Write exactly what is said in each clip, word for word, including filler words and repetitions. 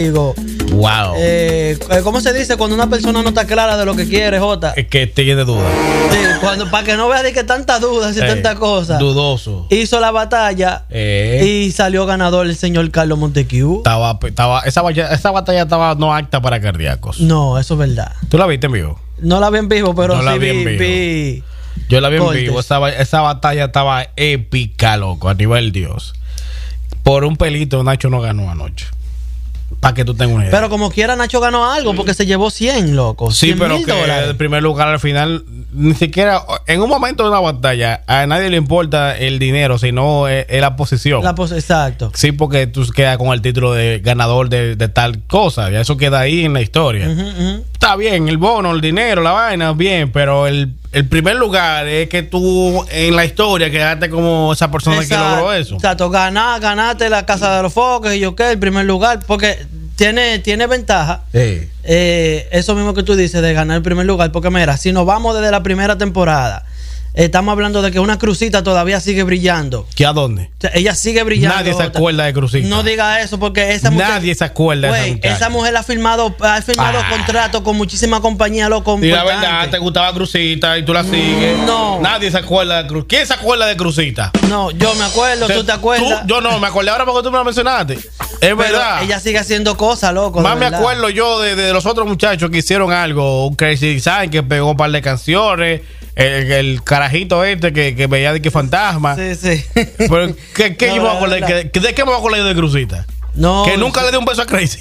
Digo, wow. Eh, ¿Cómo se dice cuando una persona no está clara de lo que quiere, Jota? Es que tiene dudas. Sí, cuando, para que no vea de que tantas dudas y eh, tantas cosas. Dudoso. Hizo la batalla eh. y salió ganador el señor Carlos Montecu. Estaba, estaba, esa, esa batalla estaba no apta para cardíacos. No, eso es verdad. ¿Tú la viste en vivo? No la vi en vivo, pero no sí la vi, vi, en vivo. vi. Yo la vi cortes. en vivo. Esa, esa batalla estaba épica, loco, a nivel Dios. Por un pelito, Nacho no ganó anoche. Para que tú tengas una idea. Pero como quiera, Nacho ganó algo porque se llevó cien, loco. Sí, cien pero mil que dólares. el primer lugar al final, ni siquiera en un momento de una batalla, a nadie le importa el dinero, sino es, es la posición. La pos exacto. Sí, porque tú quedas con el título de ganador de, de tal cosa. Y eso queda ahí en la historia. Uh-huh, uh-huh. Está bien, el bono, el dinero, la vaina, bien, pero el, el primer lugar es que tú en la historia quedaste como esa persona Exacto, que logró eso. Exacto, ganar, ganaste la Casa de los Foques y yo qué, el primer lugar, porque tiene, tiene ventaja. Sí. Eh, eso mismo que tú dices de ganar el primer lugar, porque mira, si nos vamos desde la primera temporada, estamos hablando de que una Crucita todavía sigue brillando. ¿Qué a dónde? O sea, ella sigue brillando. Nadie se acuerda de Crucita. No diga eso porque esa mujer. Nadie se acuerda de esa Wey, muchacha. esa mujer ha firmado, ha firmado Ah. contratos con muchísimas compañías, loco. Y la importantes. verdad, te gustaba Crucita y tú la sigues. No. Nadie se acuerda de Crucita. ¿Quién se acuerda de Crucita? No, yo me acuerdo, O sea, tú te acuerdas. tú- yo no, me acordé ahora porque tú me lo mencionaste. Es Pero verdad. ella sigue haciendo cosas, loco. Más de me verdad. acuerdo yo de, de los otros muchachos que hicieron algo. Un Crazy Design que pegó un par de canciones. El, el carajito este que, que veía de que fantasma. Sí, sí. Pero, ¿qué, qué No, yo me la acuerdo? verdad. ¿Que- ¿De qué me voy a acordar yo de Crucita? No. Que nunca le dio un beso a Crazy.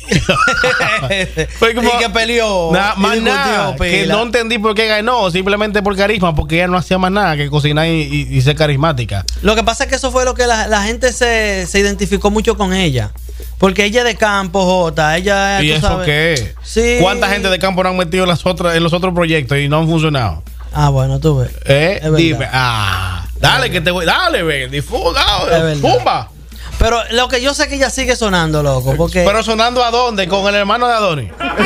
Fue como- Y que peleó. Nah, y más discutió, nada, que pila. no entendí por qué ganó, simplemente por carisma, porque ella no hacía más nada que cocinar y, y- y ser carismática. Lo que pasa es que eso fue lo que la, la gente se, se identificó mucho con ella. Porque ella es de campo, Jota. Ella, ¿Y tú eso sabes. qué es? Sí. ¿Cuánta gente de campo no han metido en, las otras, en los otros proyectos y no han funcionado? Ah, bueno, tú ves. ¿Eh? Es verdad. Dime, ah, dale que te voy, dale, ven, difuga, Es verdad. pumba. Pero lo que yo sé que ella sigue sonando, loco. Porque. Pero sonando a dónde, con el hermano de Adonis.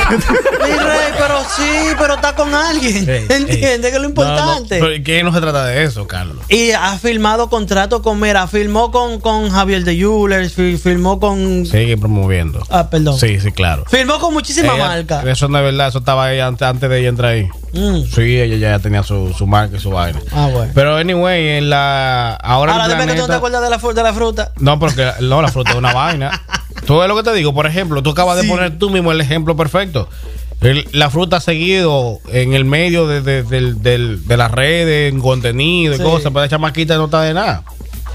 Mi rey, pero sí, pero está con alguien. Ey, ¿Entiendes? Que es lo importante. No, no, pero ¿qué no se trata de eso, Carlos? Y ha firmado contrato con, mira, firmó con, con Javier de Jewelers, fi- firmó con. Sigue promoviendo. Ah, perdón. Sí, sí, claro. Firmó con muchísimas Ella- marcas. Eso no es verdad, eso estaba ahí antes, antes de ella entrar ahí. Mm. Sí, ella ya tenía su, su marca y su vaina. Ah, bueno. Pero anyway, en la ahora, Ahora el dime que tú no te planeta- acuerdas de la, fru- de la fruta. No, porque no, la fruta es una vaina. Tú ves lo que te digo, por ejemplo, tú acabas Sí. de poner tú mismo el ejemplo perfecto. El- la fruta ha seguido en el medio de, de, del- del- de las redes, en contenido y Sí. cosas, pero la chamaquita no está de nada.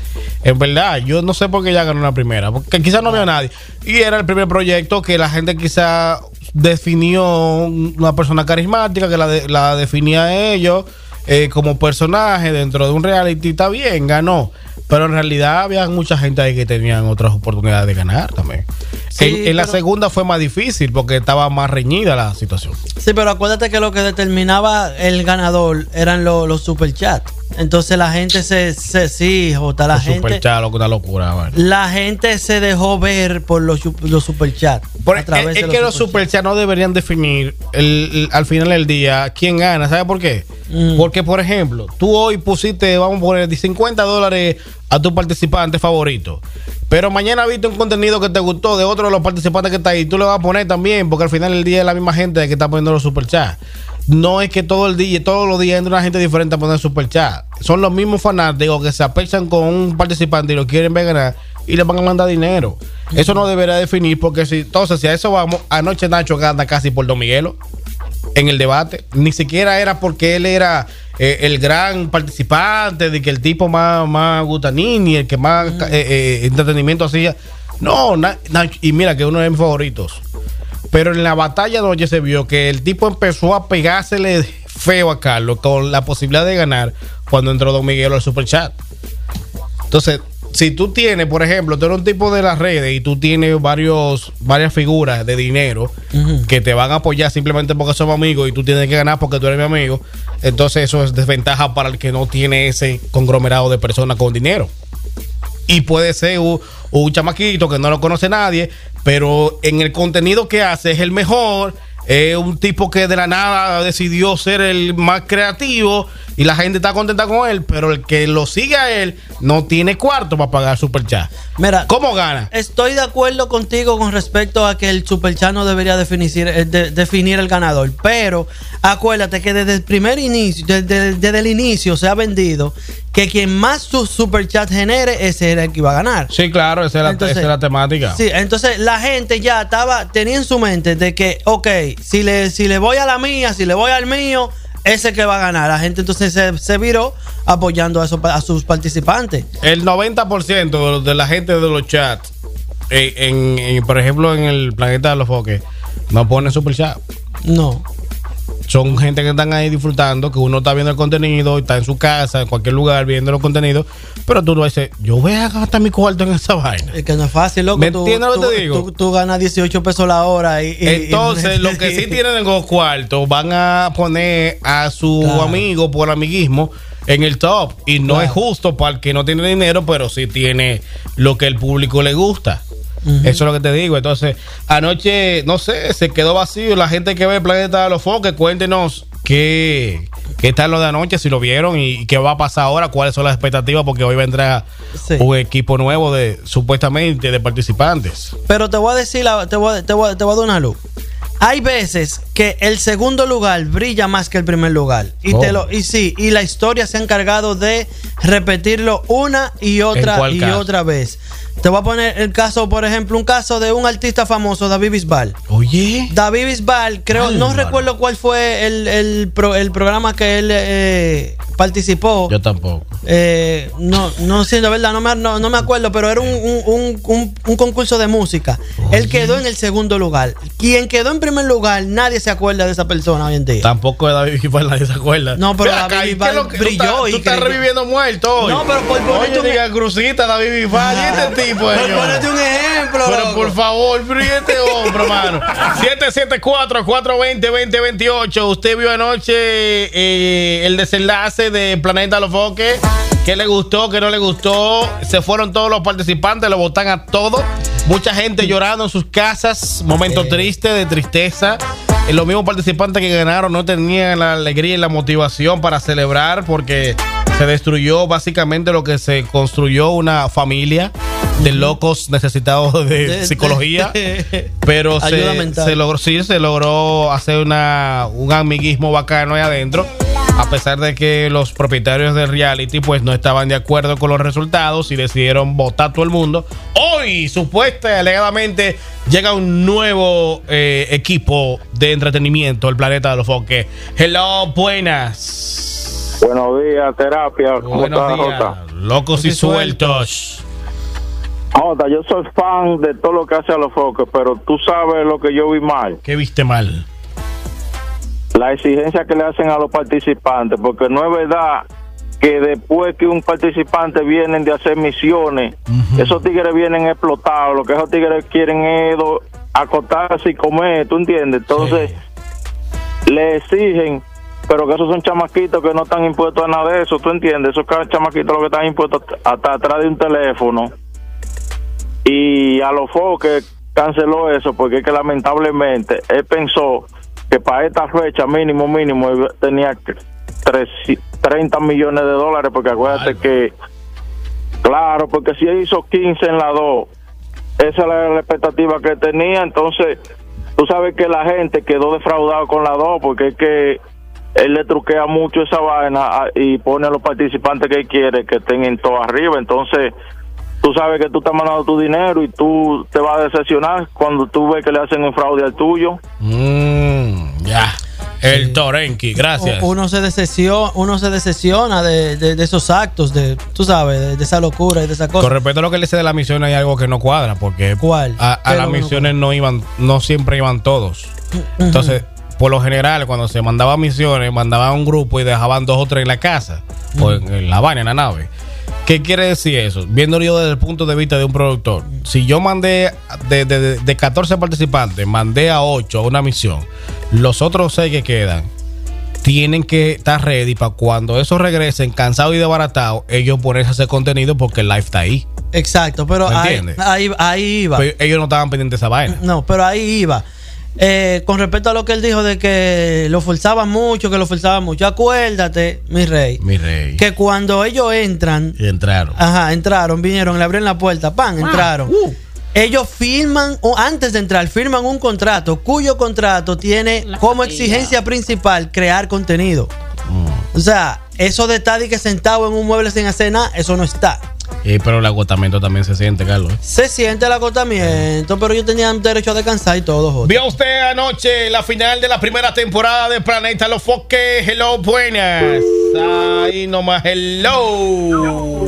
En verdad, yo no sé por qué ella ganó la primera, porque quizás no había nadie. Y era el primer proyecto que la gente quizá definió una persona carismática, que la, de- la definía a ellos eh, como personaje dentro de un reality. Está bien, ganó. Pero en realidad había mucha gente ahí que tenían otras oportunidades de ganar también. Sí, en, en la pero- segunda fue más difícil porque estaba más reñida la situación. Sí, pero acuérdate que lo que determinaba el ganador eran los, los superchats. Entonces la gente se, se sí, Jota, la Los gente. superchats, loco, una locura. Bueno. La gente se dejó ver por los, su- los superchats. Por- a través es de es que los superchats no deberían definir el, el- al final del día quién gana. ¿Sabes por qué? Mm. Porque, por ejemplo, tú hoy pusiste, vamos a poner, de cincuenta dólares a tu participante favorito. Pero mañana viste un contenido que te gustó de otro de los participantes que está ahí. Tú le vas a poner también, porque al final del día es la misma gente que está poniendo los superchats. No es que todo el día, todos los días entra una gente diferente a poner superchat. Son los mismos fanáticos que se apechan con un participante y lo quieren ver ganar y le van a mandar dinero. Eso no debería definir, porque si entonces si a eso vamos, anoche Nacho gana casi por Don Miguelo en el debate. Ni siquiera era porque él era eh, el gran participante, de que el tipo más, más gutanini, el que más eh, eh, entretenimiento hacía. No, Na- Nacho, y mira que uno de mis favoritos. Pero en la batalla de anoche se vio que el tipo empezó a pegársele feo a Carlos con la posibilidad de ganar cuando entró Don Miguelo al superchat. Entonces, si tú tienes, por ejemplo, tú eres un tipo de las redes y tú tienes varios, varias figuras de dinero Ujú. que te van a apoyar simplemente porque somos amigos y tú tienes que ganar porque tú eres mi amigo, entonces eso es desventaja para el que no tiene ese conglomerado de personas con dinero. Y puede ser un, un chamaquito que no lo conoce nadie, pero en el contenido que hace es el mejor. Es un tipo que de la nada decidió ser el más creativo y la gente está contenta con él, pero el que lo sigue a él no tiene cuarto para pagar Superchat. Mira, ¿cómo gana? Estoy de acuerdo contigo con respecto a que el Superchat no debería definir, de, definir el ganador, pero acuérdate que desde el primer inicio, desde, desde el inicio se ha vendido que quien más su Superchat genere, ese era el que iba a ganar. Sí, claro, esa es la, entonces, esa es la temática. Sí, entonces la gente ya estaba, tenía en su mente de que, ok, si le, si le voy a la mía, si le voy al mío, ese que va a ganar. La gente entonces se, se viró apoyando a, eso, a sus participantes. El noventa por ciento de la gente de los chats, eh, en, en, por ejemplo, en el planeta de los foques, no pone Superchat. No. Son gente que están ahí disfrutando, que uno está viendo el contenido, está en su casa, en cualquier lugar viendo los contenidos, pero tú no dices, yo voy a gastar mi cuarto en esa vaina. Es que no es fácil, loco. ¿Me entiendes lo que te digo? Tú, tú ganas dieciocho pesos la hora. Y, y Entonces, y, los que sí tienen en los cuartos van a poner a su claro. amigo por amiguismo en el top. Y no claro. es justo para el que no tiene dinero, pero sí tiene lo que el público le gusta. Uh-huh. Eso es lo que te digo. Entonces, anoche, no sé, se quedó vacío. La gente que ve el Planeta de los Foques, cuéntenos qué, qué tal lo de anoche, si lo vieron y qué va a pasar ahora, cuáles son las expectativas, porque hoy vendrá sí. un equipo nuevo de supuestamente de participantes. Pero te voy a decir, la, te, voy, te, voy, te voy a dar una luz. Hay veces que el segundo lugar brilla más que el primer lugar. Y oh. te lo, y sí, y la historia se ha encargado de repetirlo una y otra y caso? otra vez. Te voy a poner el caso, por ejemplo, un caso de un artista famoso, David Bisbal. Oye. David Bisbal, creo, Álvaro. no recuerdo cuál fue el, el, pro, el programa que él eh, participó. Yo tampoco. Eh, no, no sé, la verdad, no me, no, no me acuerdo, pero era un, un, un, un concurso de música. Oye. Él quedó en el segundo lugar. Quien quedó en primer lugar, nadie se acuerda de esa persona hoy en día. Tampoco de David Bisbal nadie se acuerda. No, pero David acá, Bisbal lo que, brilló. Tú, y tú estás reviviendo muerto hoy. No, pero por ponerte Oye, diga Crucita, David Bisbal ah, y este tipo. Por ponerte un ejemplo. Pero loco. por favor, este hombre, hermano. siete siete cuatro, cuatro dos cero, dos cero dos ocho. Usted vio anoche eh, el desenlace de Planeta de los Foques. ¿Qué le gustó? ¿Qué no le gustó? Se fueron todos los participantes, lo votan a todos. Mucha gente llorando en sus casas. Momento eh. triste, de tristeza. Los mismos participantes que ganaron no tenían la alegría y la motivación para celebrar, porque se destruyó básicamente lo que se construyó, una familia de locos necesitados de, de psicología, de, pero se, se logró sí se logró hacer una un amiguismo bacano ahí adentro, a pesar de que los propietarios del reality pues no estaban de acuerdo con los resultados y decidieron votar a todo el mundo. Hoy supuestamente, alegadamente, llega un nuevo eh, equipo de entretenimiento, el Planeta de los Foques. Hello, buenas. Buenos días, terapia. ¿Cómo Buenos estás, días, Jota? locos y sueltos. Jota, yo soy fan de todo lo que hace a los Foques, pero tú sabes lo que yo vi mal. ¿Qué viste mal? La exigencia que le hacen a los participantes, porque no es verdad que después que un participante vienen de hacer misiones, uh-huh. esos tigres vienen explotados. Lo que esos tigres quieren es do, acotarse y comer, ¿tú entiendes? Entonces, sí. le exigen, pero que esos son chamaquitos que no están impuestos a nada de eso, ¿tú entiendes? Esos chamaquitos lo que están impuestos hasta atrás de un teléfono. Y a los Foques canceló eso, porque es que lamentablemente él pensó que para esta fecha mínimo, mínimo, tenía treinta millones de dólares, porque acuérdate Algo. que, claro, porque si él hizo quince en la dos, esa era la expectativa que tenía. Entonces, tú sabes que la gente quedó defraudada con la dos, porque es que él le truquea mucho esa vaina y pone a los participantes que él quiere que estén en todo arriba. Entonces, tú sabes que tú estás mandando tu dinero y tú te vas a decepcionar cuando tú ves que le hacen un fraude al tuyo. Mm, ya. El sí. Torenki, gracias. Uno se decepciona, uno se decepciona de, de, de esos actos, de, tú sabes, de, de esa locura y de esa cosa. Con respecto a lo que le dice de la misión, hay algo que no cuadra, porque ¿Cuál? a, a las misiones no iban, no siempre iban todos. Uh-huh. Entonces, por lo general, cuando se mandaban misiones, mandaban un grupo y dejaban dos o tres en la casa, uh-huh. o en, en la vaina, en la nave. ¿Qué quiere decir eso? Viéndolo yo desde el punto de vista de un productor, si yo mandé de, de, de catorce participantes, mandé a ocho a una misión, los otros seis que quedan tienen que estar ready para cuando esos regresen cansados y desbaratados, ellos ponerse a hacer contenido porque el live está ahí. Exacto, pero ahí, ahí, ahí iba. Pero ellos no estaban pendientes de esa vaina. No, pero ahí iba. eh, con respecto a lo que él dijo de que lo forzaban mucho, que lo forzaban mucho, acuérdate, mi rey, mi rey, que cuando ellos entran, y entraron, ajá, entraron, vinieron, le abrieron la puerta, pan, ah, entraron. Uh. Ellos firman, o antes de entrar, firman un contrato, cuyo contrato tiene la como familia. Exigencia principal crear contenido. Mm. O sea, eso de estar y que sentado en un mueble sin hacer nada, eso no está. Eh, pero el agotamiento también se siente, Carlos. Se siente el agotamiento, pero yo tenía derecho a descansar y todo. Joder. ¿Vio usted anoche la final de la primera temporada de Planeta Los Foques? Hello, buenas. Ahí nomás, hello.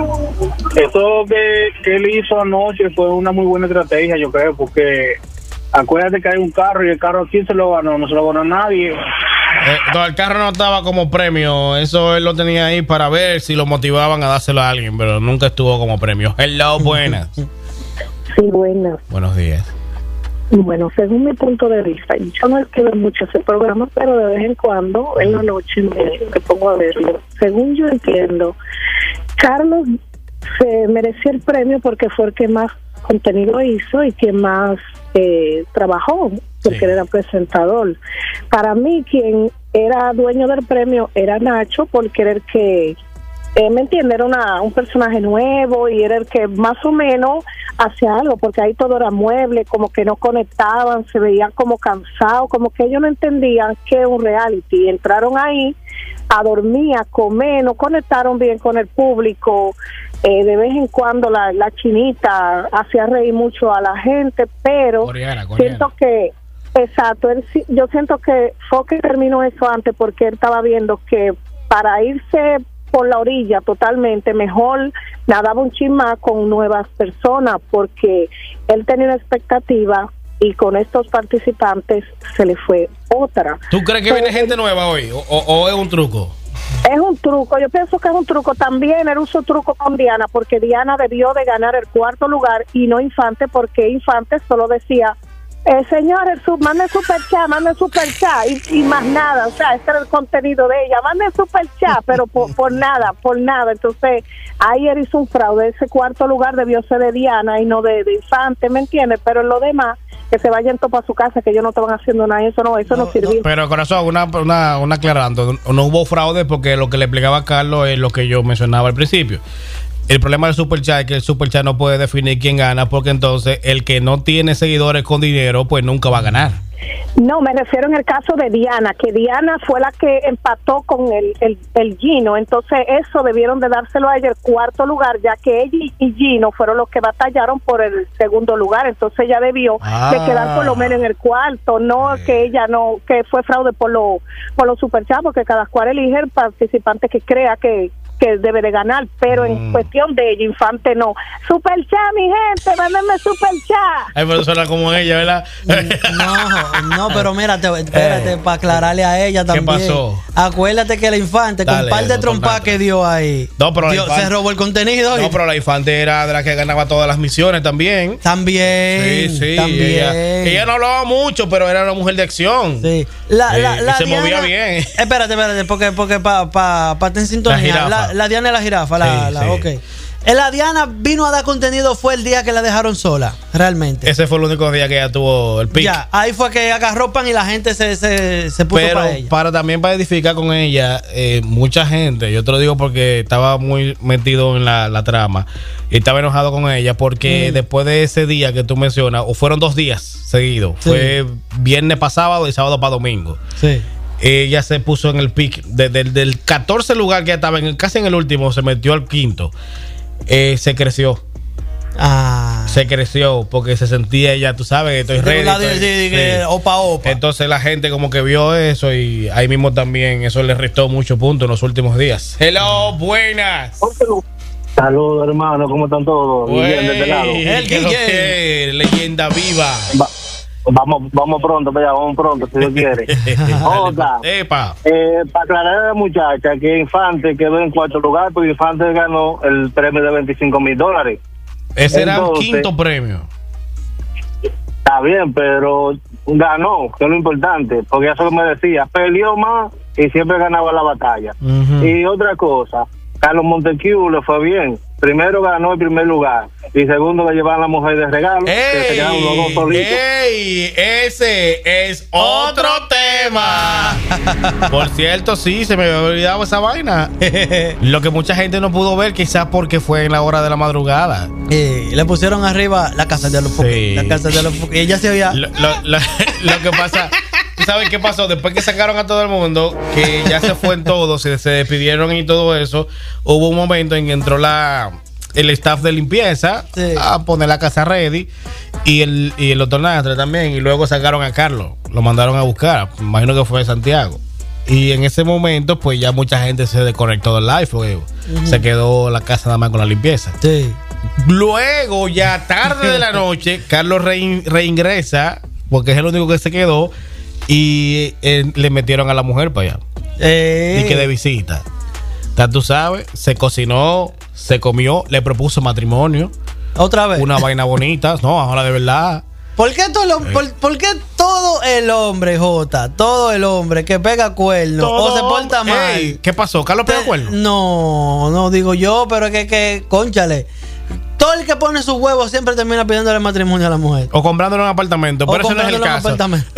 Eso que, que él hizo anoche fue una muy buena estrategia, yo creo, porque acuérdate que hay un carro y el carro aquí se lo ganó, no se lo ganó nadie. Eh, no, el carro no estaba como premio, eso él lo tenía ahí para ver si lo motivaban a dárselo a alguien, pero nunca estuvo como premio. Hello, buenas. Sí, buenas. Buenos días. Bueno, según mi punto de vista, yo no es que veo mucho ese programa, pero de vez en cuando, en la noche, me, me pongo a verlo. Según yo entiendo, Carlos se merecía el premio porque fue el que más contenido hizo y que más eh, trabajó, porque sí. Él era presentador. Para mí, quien era dueño del premio era Nacho, porque era el que, eh, ¿me entiendes? Era una, un personaje nuevo y era el que más o menos hacía algo, porque ahí todo era mueble, como que no conectaban, se veían como cansados, como que ellos no entendían que es un reality. Entraron ahí a dormir, a comer, no conectaron bien con el público. Eh, de vez en cuando la, la chinita hacía reír mucho a la gente, pero coreana, coreana. siento que, exacto, él, yo siento que fue que terminó eso antes, porque él estaba viendo que para irse por la orilla totalmente, mejor nadaba un chin más con nuevas personas, porque él tenía una expectativa y con estos participantes se le fue otra. ¿Tú crees que pero, viene gente nueva hoy o, o, o es un truco? Es un truco, yo pienso que es un truco. También era un truco con Diana, porque Diana debió de ganar el cuarto lugar y no Infante, porque Infante solo decía, eh, señores, sub, manden super chat, manden super chat y, y más nada. O sea, este era el contenido de ella, manden super chat, pero por, por nada, por nada. Entonces, ahí él hizo un fraude. Ese cuarto lugar debió ser de Diana y no de, de Infante, ¿me entiendes? Pero en lo demás, que se vayan todos para su casa, que ellos no estaban haciendo nada, eso no, eso no, no sirvió. No, pero corazón, una, una, una aclarando, no hubo fraude porque lo que le explicaba a Carlos es lo que yo mencionaba al principio. El problema del Superchat es que el Superchat no puede definir quién gana, porque entonces el que no tiene seguidores con dinero, pues nunca va a ganar. No, me refiero en el caso de Diana, que Diana fue la que empató con el, el, el Gino, entonces eso debieron de dárselo a ella el cuarto lugar, ya que ella y Gino fueron los que batallaron por el segundo lugar, entonces ella debió ah. de quedar por lo menos en el cuarto, no sí. que ella no, que fue fraude por lo por los superchats, porque cada cual elige el participante que crea que que debe de ganar, pero mm. en cuestión de ella, Infante no. Super chat, mi gente, mándenme super chat. Ay, pero suena como ella, ¿verdad? No, no, pero mírate, espérate, eh, para aclararle a ella también. ¿Qué pasó? Acuérdate que la Infante, Dale, con un par de trompas que dio ahí, no, pero dio, Infante, se robó el contenido. No, y... pero la Infante era de la que ganaba todas las misiones también. También. Sí, sí. También. Ella, ella no hablaba mucho, pero era una mujer de acción. Sí. La, sí, la, la y se Diana, movía bien. Espérate, espérate, porque, porque para pa, pa, pa en sintonía. La, la, la Diana y la jirafa, la, sí, la, sí. ok. La Diana vino a dar contenido fue el día que la dejaron sola, realmente. Ese fue el único día que ella tuvo el pick. Ya, ahí fue que agarró pan y la gente se, se, se puso Pero para ella. para también para edificar con ella, eh, mucha gente, yo te lo digo porque estaba muy metido en la, la trama y estaba enojado con ella porque mm. después de ese día que tú mencionas, o fueron dos días seguidos, sí. fue viernes para sábado y sábado para domingo. Sí. Ella se puso en el pick de, de, del catorce lugar que estaba en el, casi en el último, se metió al quinto. Eh, se creció. Ah. Se creció porque se sentía ya, tú sabes, estoy ready. Estoy, sí, sí. Opa, opa. Entonces la gente como que vio eso y ahí mismo también eso le restó muchos puntos en los últimos días. Hello, buenas. Saludos, hermano, ¿cómo están todos? Wey, Guillén, de este lado. El Guillén, leyenda viva. Va. Vamos, vamos pronto, vaya, vamos pronto, si Dios quiere. Otra, Epa. Eh, para aclarar a la muchacha que Infante quedó en cuarto lugar, porque Infante ganó el premio de veinticinco mil dólares. Ese Entonces, era un quinto premio. Está bien, pero ganó, que es lo importante, porque eso me decía, peleó más y siempre ganaba la batalla. Uh-huh. Y otra cosa, Carlos Montecu le fue bien, primero ganó el primer lugar y segundo le llevaban a la mujer de regalo. ¡Ey! Que se quedaron los dos solitos. ¡Ey! Ese es otro tema. Por cierto, sí, se me había olvidado esa vaina. Lo que mucha gente no pudo ver, quizás porque fue en la hora de la madrugada. Y le pusieron arriba la casa de los Fuki. Sí. La casa de los Fuki. Y ella se oía. Lo, lo, lo, lo que pasa, ¿tú sabes qué pasó? Después que sacaron a todo el mundo, que ya se fue en todo, se, se despidieron y todo eso, hubo un momento en que entró la el staff de limpieza sí. a poner la casa ready y el, y el doctor Nastre también, y luego sacaron a Carlos, lo mandaron a buscar, imagino que fue de Santiago. Y en ese momento, pues ya mucha gente se desconectó del live, porque uh-huh. se quedó la casa nada más con la limpieza. Sí. Luego, ya tarde de la noche, Carlos rein, reingresa, porque es el único que se quedó, y eh, le metieron a la mujer para allá. Eh. Y que de visita. O sea, tú sabes, se cocinó, se comió, le propuso matrimonio. Otra vez. Una vaina bonita. No, ahora de verdad. ¿Por qué, todo lo, por, ¿Por qué todo el hombre, Jota, todo el hombre que pega cuernos o se porta mal? Ey, ¿qué pasó? ¿Carlos pega cuernos? No, no digo yo, pero es que, que, cónchale. Todo el que pone sus huevos siempre termina pidiéndole matrimonio a la mujer. O comprándole un apartamento. O pero eso no es el caso.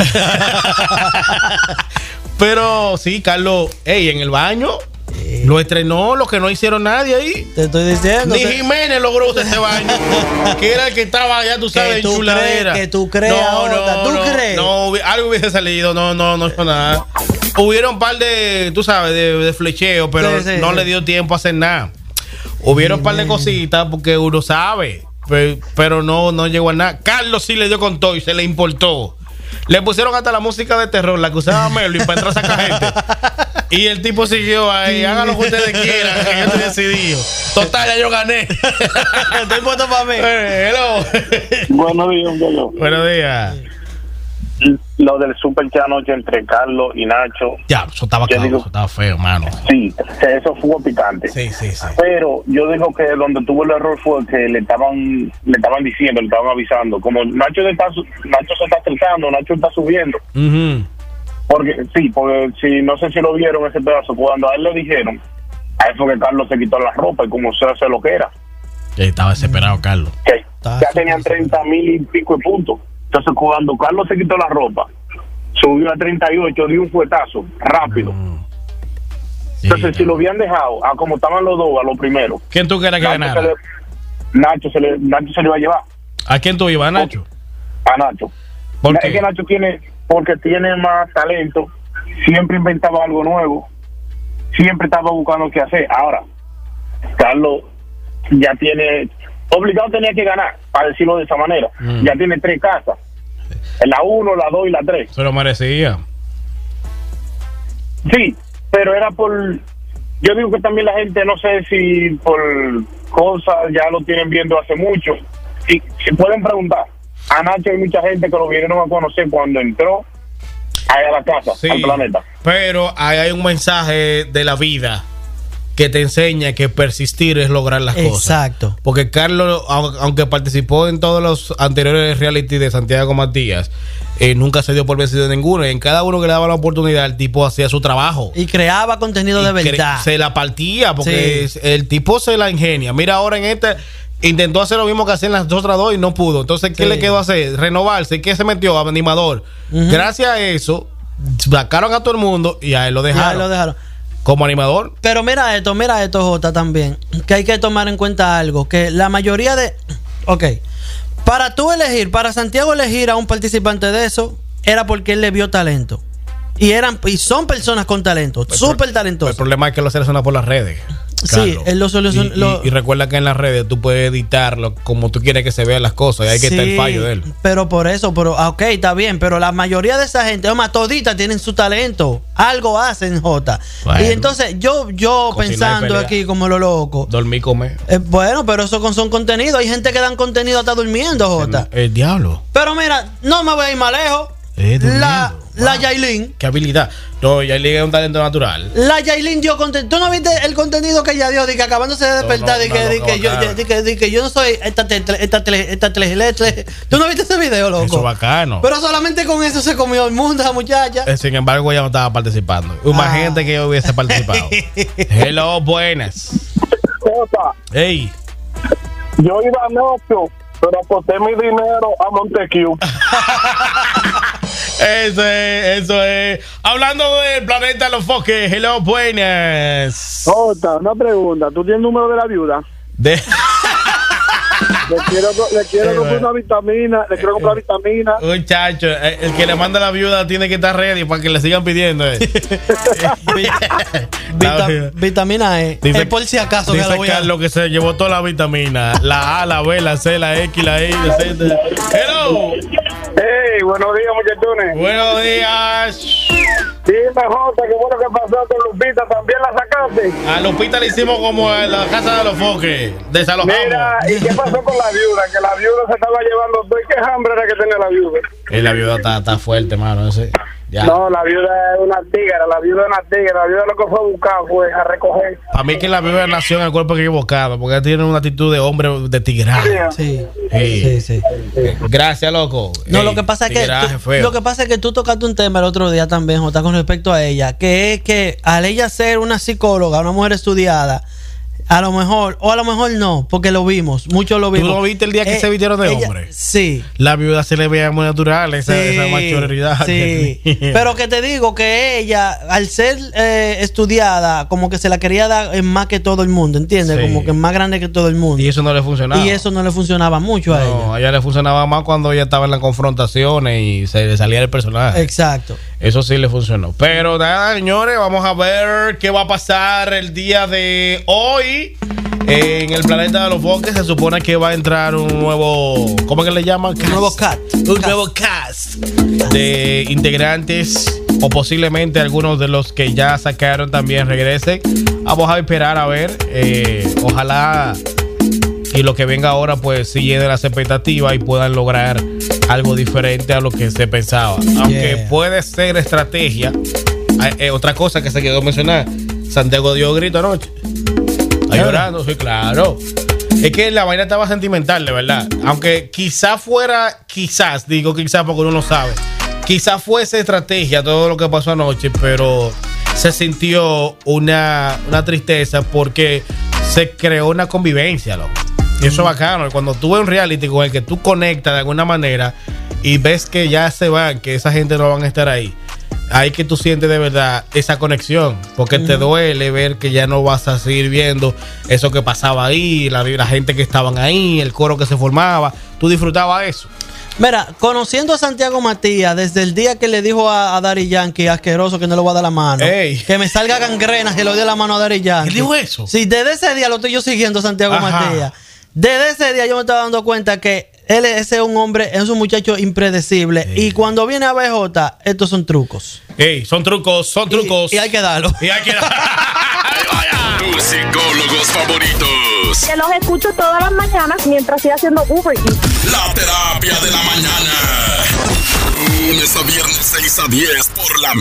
Pero sí, Carlos, ey, en el baño eh. lo estrenó, los que no hicieron nadie ahí. Te estoy diciendo. Ni Jiménez logró usar ese baño. Que era el que estaba, ya tú sabes, en chuladera. Que tú crees, no, no, ¿tú no, crees? No, algo hubiese salido, no, no, no hizo nada. Hubieron un par de, tú sabes, de, de flecheo, pero sí, sí, no sí. le dio tiempo a hacer nada. Hubieron un par de cositas porque uno sabe, pero, pero no, no llegó a nada. Carlos sí le dio con todo y se le importó. Le pusieron hasta la música de terror, la que usaba Melvin para entrar a sacar gente. Y el tipo siguió ahí, hagan lo que ustedes quieran, que yo estoy decidido. Total, ya yo gané. Estoy puesto para mí. Eh, hello. Buenos días, yo. Buenos días. Lo del super chat anoche entre Carlos y Nacho. Ya, eso estaba claro, digo, eso estaba feo, mano. Sí, eso fue picante. Sí, sí, sí. Pero yo digo que donde tuvo el error fue que le estaban le estaban diciendo, le estaban avisando. Como Nacho, está, Nacho se está acercando, Nacho está subiendo. Uh-huh. Porque, sí, porque si no sé si lo vieron ese pedazo, cuando a él le dijeron, a eso que Carlos se quitó la ropa y como se hace lo que era. Ya estaba desesperado, Carlos. Okay. Ya tenían treinta mil y pico de puntos. Entonces, cuando Carlos se quitó la ropa, subió a treinta y ocho, dio un fuetazo rápido. No. Sí, Entonces, no. si lo habían dejado a como estaban los dos, a lo primero. ¿Quién tú querías que ganara? Nacho se le, Nacho se le iba a llevar. ¿A quién tú ibas, a Nacho? A Nacho. ¿Por qué? Es que Nacho tiene, porque tiene más talento, siempre inventaba algo nuevo, siempre estaba buscando qué hacer. Ahora, Carlos ya tiene, obligado tenía que ganar, para decirlo de esa manera. Mm. Ya tiene tres casas. La uno, la dos y la tres. Se lo merecía. Sí, pero era por... Yo digo que también la gente, no sé si por cosas ya lo tienen viendo hace mucho. Y si pueden preguntar, a Nacho hay mucha gente que lo vinieron a conocer cuando entró a la casa, sí, al planeta. Pero ahí hay un mensaje de la vida que te enseña que persistir es lograr las Exacto. cosas. Exacto. Porque Carlos, aunque participó en todos los anteriores reality de Santiago Matías, eh, nunca se dio por vencido en ninguno. En cada uno que le daba la oportunidad, el tipo hacía su trabajo. Y creaba contenido y de verdad. Se la partía, porque sí. el tipo se la ingenia. Mira, ahora en este intentó hacer lo mismo que hacían las otras dos y no pudo. Entonces, ¿qué sí. le quedó hacer? Renovarse. ¿Qué se metió? Animador. Uh-huh. Gracias a eso, sacaron a todo el mundo y a él lo dejaron. Ya lo dejaron. Como animador. Pero mira esto, mira esto, Jota, también. Que hay que tomar en cuenta algo. Que la mayoría de... Ok. Para tú elegir, para Santiago elegir a un participante de eso, era porque él le vio talento. Y eran y son personas con talento, súper talentosas. El problema es que lo selecciona por las redes. Carlos. Sí, él lo soluciona. Y, y, y recuerda que en las redes tú puedes editarlo como tú quieres que se vean las cosas. Y hay que sí, estar el fallo de él. Pero por eso, pero ok, está bien. Pero la mayoría de esa gente, más toditas tienen su talento. Algo hacen, Jota. Bueno, y entonces yo, yo pensando aquí como lo loco. Dormir y comer. Eh, bueno, pero eso con, son contenido. Hay gente que dan contenido hasta durmiendo, Jota. El, el diablo. Pero mira, no me voy a ir más lejos. Eh, la, wow. la Yailin. Qué habilidad. No, Yailin es un talento natural. La Yailin dio contenido. ¿Tú no viste el contenido que ella dio? De que acabándose de despertar. No, no, de que, de que, yo, de que, de que yo no soy esta esta esta, esta ¿Tú no viste ese video, loco? Eso es bacano. Pero solamente con eso se comió el mundo esa muchacha. Eh, sin embargo, ella no estaba participando. Imagínate ah. que yo hubiese participado. Hello, buenas. Jota. Hey. Yo iba a Nocho, pero aposté mi dinero a Montequiu. Eso es, eso es. Hablando del planeta Los Foques, hello, buenas. Otra, una pregunta. ¿Tú tienes el número de la viuda? De... Le quiero, le quiero Eh, comprar bueno. una vitamina, le quiero comprar vitamina. Muchacho, eh, el que le manda la viuda tiene que estar ready para que le sigan pidiendo. Eh. Vita- vitamina E. Dice- es por si acaso que Dice la voy a... Carlos que se llevó toda la vitamina. La A, la B, la C, la X, la Y, la Z. Hello. Hey, buenos días, muchachones. Buenos días. Dime, Jota, qué bueno que pasó con Lupita. ¿También la sacaste? A Lupita le hicimos como en la casa de los foques. Desalojamos. Mira, ¿y qué pasó con la viuda? Que la viuda se estaba llevando todo. ¿Y qué hambre era que tenía la viuda? Eh, la viuda está, está fuerte, mano. Ese. Ya. No, la viuda es una tigre, la viuda es una tigre. La viuda lo que fue a buscar fue a recoger. Para mí que la viuda nació en el cuerpo equivocado, porque ella tiene una actitud de hombre de tigraje. Sí. Sí. Sí, sí. Gracias, loco. No, Ey, lo que pasa es que tigraje tú- feo. lo que pasa es que tú tocaste un tema el otro día también, Jota, con respecto a ella, que es que al ella ser una psicóloga, una mujer estudiada, a lo mejor, o a lo mejor no, porque lo vimos, muchos lo ¿Tú vimos. lo viste el día que Eh, se vistieron de ella- hombre? Sí. La viuda se le veía muy natural, esa, Sí, esa machoridad. sí. que tenía. Pero que te digo que ella, al ser eh, estudiada, como que se la quería dar en más que todo el mundo, ¿entiendes? Sí. Como que más grande que todo el mundo. Y eso no le funcionaba. Y eso no le funcionaba mucho a ella. No, a ella le funcionaba más cuando ella estaba en las confrontaciones y se le salía el personaje. Exacto. Eso sí le funcionó. Pero nada, señores, vamos a ver qué va a pasar el día de hoy. En el planeta de los foques se supone que va a entrar un nuevo, ¿cómo que le llaman? Un nuevo cat. Un Cast. nuevo cast de integrantes o posiblemente algunos de los que ya sacaron también regresen. Vamos a esperar a ver. eh, ojalá y lo que venga ahora pues sí llene las expectativas y puedan lograr algo diferente a lo que se pensaba. Aunque Yeah. puede ser estrategia. Eh, eh, otra cosa que se quedó mencionar, Santiago dio grito anoche. Está Claro. llorando, sí, claro. Es que la vaina estaba sentimental, de verdad. Aunque quizás fuera, quizás, digo quizás porque uno no sabe, quizás fuese estrategia todo lo que pasó anoche, pero se sintió una, una tristeza porque se creó una convivencia, loco. Y eso es bacano. Cuando tú ves un reality con el que tú conectas de alguna manera y ves que ya se van, que esa gente no van a estar ahí, ahí que tú sientes de verdad esa conexión, porque te duele ver que ya no vas a seguir viendo eso que pasaba ahí, la, la gente que estaban ahí, el coro que se formaba. Tú disfrutabas eso. Mira, conociendo a Santiago Matías, desde el día que le dijo a, a Daddy Yankee, asqueroso, que no le voy a dar la mano, Ey. que me salga gangrena, que le doy la mano a Daddy Yankee. ¿Él dijo eso? Sí, desde ese día lo estoy yo siguiendo a Santiago Ajá. Matías. Desde ese día yo me estaba dando cuenta que él ese es un hombre, es un muchacho impredecible. Ey. Y cuando viene a B J, estos son trucos. Ey, son trucos, son trucos. Y, y hay que darlo. Y hay que dar. Tus psicólogos favoritos. Que los escucho todas las mañanas mientras estoy haciendo Uber Eats. La terapia de la mañana. Lunes a viernes seis a diez por la